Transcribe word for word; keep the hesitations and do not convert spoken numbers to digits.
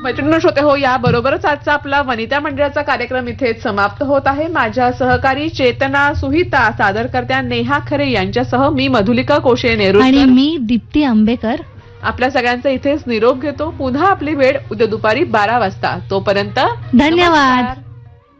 मैत्रिणी श्रोते हो, या बरोबरच आजचा आपला वनिता मंडळाचा कार्यक्रम इथेच समाप्त होत आहे. माझ्या सहकारी चेतना सुहिता, सादरकर्त्या नेहा खरे यांच्यासह मी मधुलिका कोशे नेरुळकर आणि मी दीप्ती आंबेकर आपल्या सगळ्यांचा इथेच निरोप घेतो. पुन्हा आपली वेळ उद्या दुपारी बारा वाजता. तोपर्यंत धन्यवाद.